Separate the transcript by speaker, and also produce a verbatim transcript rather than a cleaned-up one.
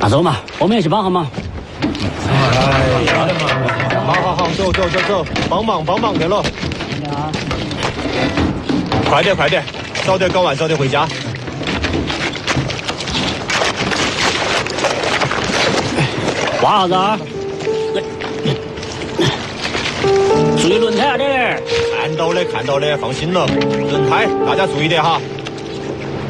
Speaker 1: 那走嘛，我们也去帮下忙。
Speaker 2: 哎呀，好好好，走走走走，帮忙帮忙去了。快点快点，早点搞完，早点回家。
Speaker 1: 挂啥子啊？注意轮胎啊，点点。
Speaker 2: 看到的看到的，放心了。轮胎大家注意点哈。